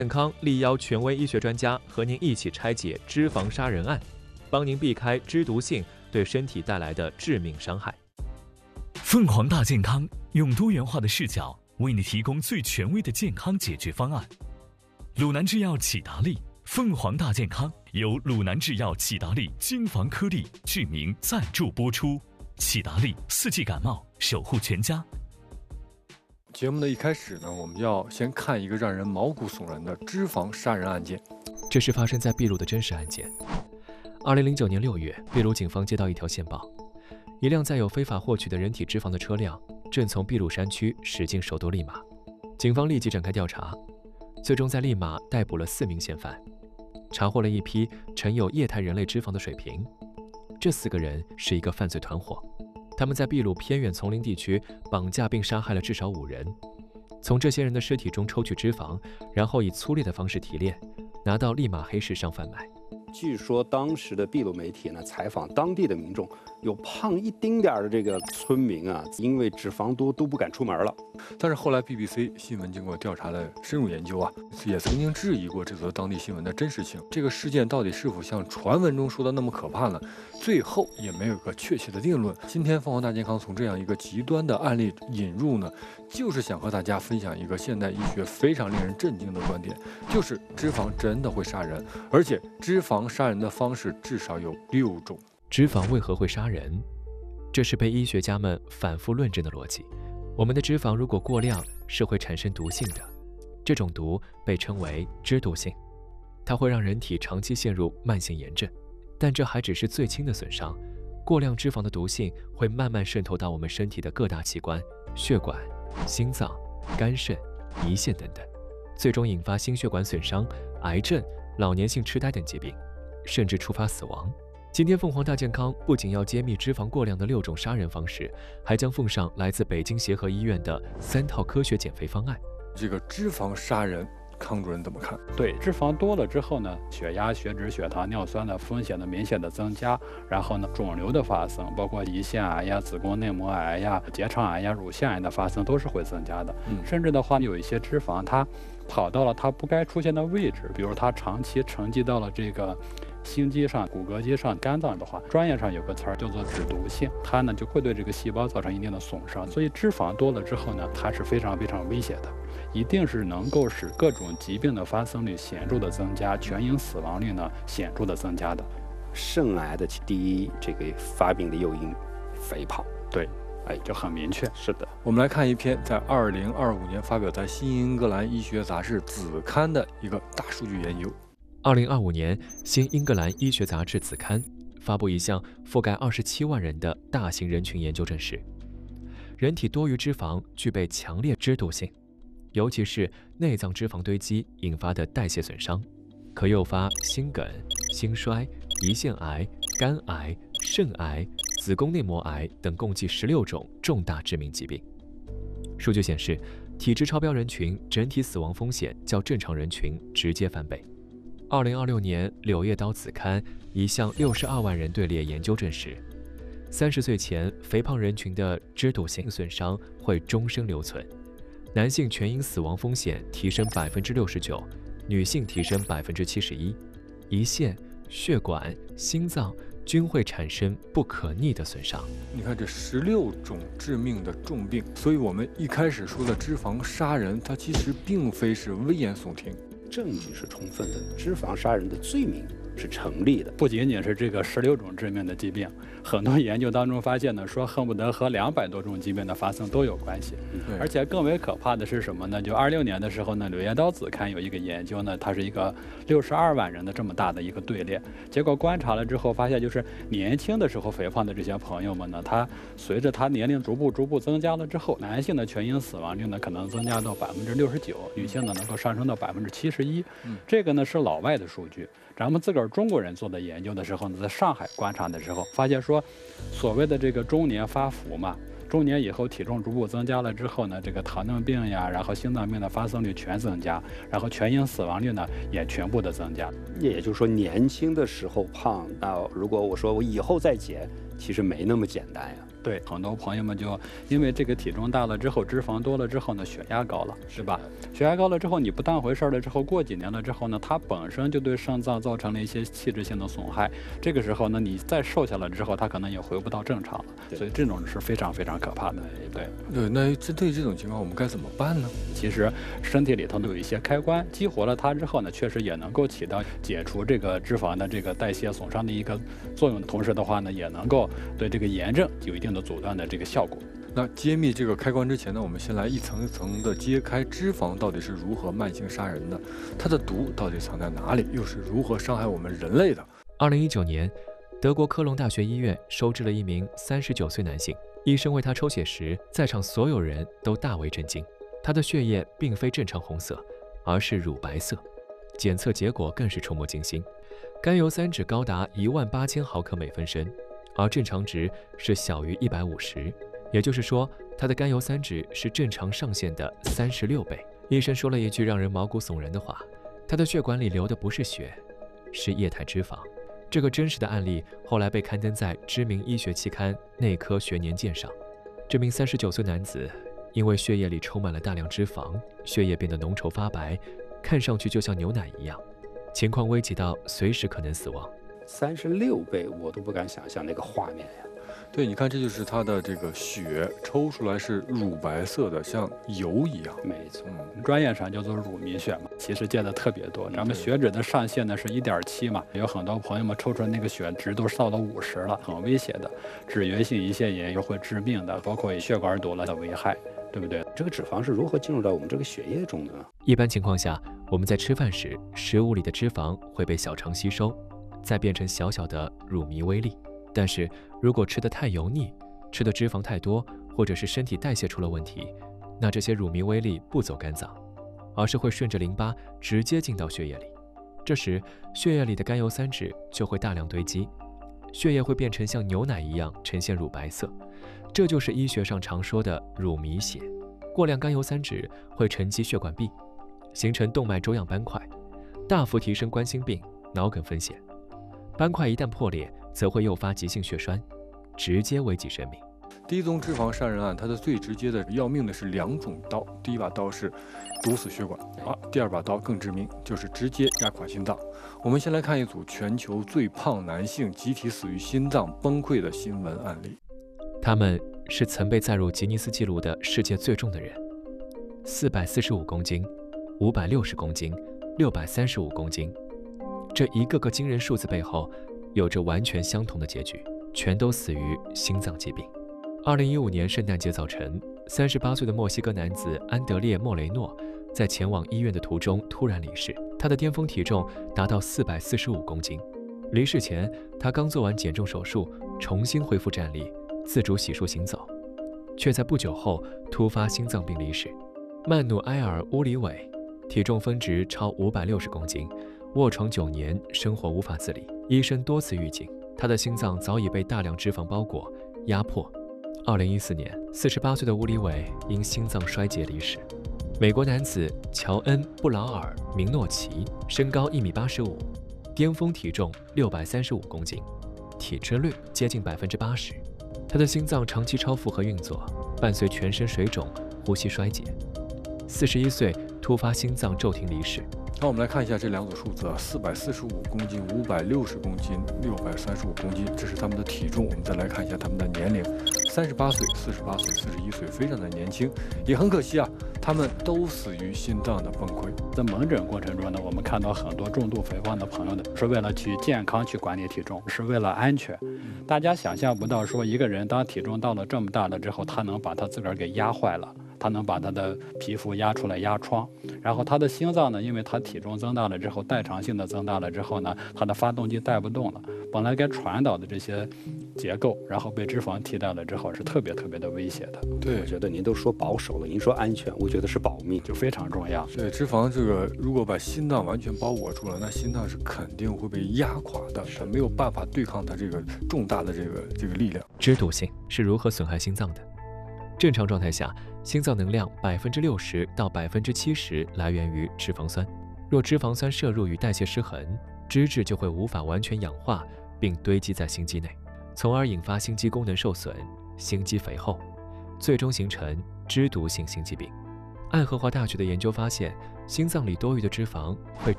健康力邀权威医学专家和您一起拆解脂肪杀人案，帮您避开脂毒性对身体带来的致命伤害。 凤凰大健康用多元化的视角为你提供最权威的健康解决方案。鲁南制药启达利，凤凰大健康由鲁南制药启达利金防颗粒治明赞助播出。启达利4季感冒，守护全家。 节目的一开始呢，我们要先看一个让人毛骨悚然的脂肪杀人案件。 这是发生在秘鲁的真实案件。2009年6月，秘鲁警方接到一条线报，一辆载有非法获取的人体脂肪的车辆正从秘鲁山区驶进首都利马。警方立即展开调查，最终在利马逮捕了4名嫌犯，查获了一批盛有液态人类脂肪的水瓶。这4个人是一个犯罪团伙，他们在秘鲁偏远丛林地区绑架并杀害了至少5人，从这些人的尸体中抽取脂肪，然后以粗劣的方式提炼，拿到利马黑市上贩卖。 据说当时的秘鲁媒体呢，采访当地的民众，有胖一丁点儿的这个村民啊，因为脂肪多都不敢出门了。 但是后来 BBC 新闻经过调查的深入研究啊，也曾经质疑过这则当地新闻的真实性。这个事件到底是否像传闻中说的那么可怕呢？最后也没有个确切的定论。今天凤凰大健康从这样一个极端的案例引入呢，就是想和大家分享一个现代医学非常令人震惊的观点，就是脂肪真的会杀人，而且脂肪杀人的方式至少有6种。 脂肪为何会杀人？这是被医学家们反复论证的逻辑。我们的脂肪如果过量是会产生毒性的，这种毒被称为脂毒性，它会让人体长期陷入慢性炎症。但这还只是最轻的损伤，过量脂肪的毒性会慢慢渗透到我们身体的各大器官、血管、心脏、肝肾、胰腺等等，最终引发心血管损伤、癌症、老年性痴呆等疾病，甚至触发死亡。今天凤凰大健康不仅要揭秘脂肪过量的6种杀人方式，还将奉上来自北京协和医院的3套科学减肥方案。 这个脂肪杀人，康主任怎么看？ 对，脂肪多了之后呢，血压、血脂、血糖、尿酸的风险的明显的增加，然后呢，肿瘤的发生，包括胰腺癌呀、子宫内膜癌呀、结肠癌呀、乳腺癌的发生都是会增加的。甚至的话，有一些脂肪它跑到了它不该出现的位置，比如它长期沉积到了这个心肌上、骨骼肌上、肝脏的话，专业上有个词儿叫做脂毒性，它呢就会对这个细胞造成一定的损伤。所以脂肪多了之后呢，它是非常非常危险的，一定是能够使各种疾病的发生率显著的增加，全因死亡率呢显著的增加的。 肾癌的第一这个发病的诱因，肥胖。 对，就很明确。 是的， 我们来看一篇在2025年发表在《新英格兰医学杂志子刊》的一个大数据研究。 2025年，新英格兰医学杂志子刊发布一项覆盖27万人的大型人群研究证实，人体多余脂肪具备强烈脂毒性，尤其是内脏脂肪堆积引发的代谢损伤，可诱发心梗、心衰、胰腺癌、肝癌、肾癌、子宫内膜癌等共计16种重大致命疾病。数据显示，体质超标人群整体死亡风险较正常人群直接翻倍。2026年《柳叶刀》子刊一项62万人队列研究证实，30岁前肥胖人群的脂毒性损伤会终生留存，男性全因死亡风险提升69%，女性提升71%，胰腺、血管、心脏均会产生不可逆的损伤。 你看这16种致命的重病，所以我们一开始说的脂肪杀人，它其实并非是危言耸听， 证据是充分的，脂肪杀人的罪名是成立的。 不仅仅是这个16种致命的疾病，很多研究当中发现呢，说恨不得和200多种疾病的发生都有关系。而且更为可怕的是什么呢？就26年的时候呢，《柳叶刀》子刊有一个研究呢，它是一个62万人的这么大的一个队列，结果观察了之后发现，就是年轻的时候肥胖的这些朋友们呢，他随着他年龄逐步增加了之后，男性的全因死亡率呢可能增加到69%，女性呢能够上升到71%。这个呢是老外的数据。咱们自个儿中国人做的研究的时候呢，在上海观察的时候，发现说，所谓的这个中年发福嘛，中年以后体重逐步增加了之后呢，这个糖尿病呀，然后心脏病的发生率全增加，然后全因死亡率呢也全部的增加。 也就是说，年轻的时候胖，那如果我说我以后再减其实没那么简单呀。 对，很多朋友们就因为这个体重大了之后，脂肪多了之后呢，血压高了，是吧？血压高了之后，你不当回事了之后，过几年了之后呢，它本身就对肾脏造成了一些器质性的损害。这个时候呢，你再瘦下来之后，它可能也回不到正常了。所以这种是非常非常可怕的。 对，那针对这种情况，我们该怎么办呢？ 其实身体里头都有一些开关，激活了它之后呢，确实也能够起到解除这个脂肪的这个代谢损伤的一个作用。同时的话呢，也能够对这个炎症有一定的阻断的这个效果。 那揭秘这个开关之前呢，我们先来一层一层的揭开脂肪到底是如何慢性杀人的，它的毒到底藏在哪里，又是如何伤害我们人类的。 2019年，德国科隆大学医院收治了一名39岁男性，医生为他抽血时，在场所有人都大为震惊，他的血液并非正常红色，而是乳白色，检测结果更是触目惊心，甘油三酯高达18000毫克每分升，而正常值是小于150，也就是说，他的甘油三酯是正常上限的36倍。医生说了一句让人毛骨悚然的话：他的血管里流的不是血，是液态脂肪。这个真实的案例后来被刊登在知名医学期刊《内科学年鉴》上。这名39岁男子因为血液里充满了大量脂肪，血液变得浓稠发白，看上去就像牛奶一样，情况危急到随时可能死亡。 36倍，我都不敢想象那个画面呀。 对，你看，这就是他的这个血抽出来是乳白色的，像油一样。 没错， 专业上叫做乳糜血嘛，其实见的特别多。咱们血脂的上限呢是1.7嘛，有很多朋友们抽出来那个血值都到了50了，很危险的。脂源性胰腺炎又会致命的，包括血管堵了的危害，对不对？ 这个脂肪是如何进入到我们这个血液中的呢？ 一般情况下，我们在吃饭时，食物里的脂肪会被小肠吸收，再变成小小的乳糜微粒。但是如果吃得太油腻，吃的脂肪太多，或者是身体代谢出了问题，那这些乳糜微粒不走肝脏，而是会顺着淋巴直接进到血液里。这时血液里的甘油三酯就会大量堆积，血液会变成像牛奶一样呈现乳白色，这就是医学上常说的乳糜血。过量甘油三酯会沉积血管壁，形成动脉粥样斑块，大幅提升冠心病、脑梗风险。斑块一旦破裂，则会诱发急性血栓，直接危及生命。 第一宗脂肪杀人案，它的最直接的要命的是2种刀，第一把刀是毒死血管第二把刀更致命，就是直接压垮心脏。我们先来看一组全球最胖男性集体死于心脏崩溃的新闻案例。 他们是曾被载入吉尼斯纪录的世界最重的人，445公斤、560公斤、635公斤。这一个个惊人数字背后，有着完全相同的结局，全都死于心脏疾病。2015年圣诞节早晨，38岁的墨西哥男子安德烈·莫雷诺在前往医院的途中突然离世，他的巅峰体重达到445公斤。离世前，他刚做完减重手术，重新恢复站立，自主洗漱行走，却在不久后突发心脏病离世。曼努埃尔·乌里韦体重峰值超560公斤，卧床9年，生活无法自理。医生多次预警，他的心脏早已被大量脂肪包裹、压迫。2014年，48岁的乌里韦因心脏衰竭离世。美国男子乔恩·布劳尔·明诺奇，身高1.85米，巅峰体重635公斤，体脂率接近80%。他的心脏长期超负荷运作，伴随全身水肿、呼吸衰竭。41岁突发心脏骤停离世。 那我们来看一下这2组数字，445公斤、560公斤、635公斤，这是他们的体重。我们再来看一下他们的年龄，38岁、48岁、41岁，非常的年轻。也很可惜啊，他们都死于心脏的崩溃。 在门诊过程中呢，我们看到很多重度肥胖的朋友呢，是为了去健康去管理体重，是为了安全。大家想象不到，说一个人当体重到了这么大了之后，他能把他自个儿给压坏了。他能把他的皮肤压出来压疮，然后他的心脏呢，因为他体重增大了之后，代偿性的增大了之后呢，他的发动机带不动了，本来该传导的这些结构，然后被脂肪替代了之后，是特别特别的危险的。 对， 我觉得您都说保守了，您说安全，我觉得是保命， 就非常重要。 对，脂肪这个如果把心脏完全包裹住了，那心脏是肯定会被压垮的，它没有办法对抗它这个重大的这个力量。 脂毒性是如何损害心脏的？正常状态下，心脏能量60%到70%来源于脂肪酸。若脂肪酸摄入与代谢失衡，脂质就会无法完全氧化并堆积在心肌内。 从而引发心肌功能受损、心肌肥厚，最终形成脂毒性心肌病。爱荷华大学的研究发现，心脏里多余的脂肪会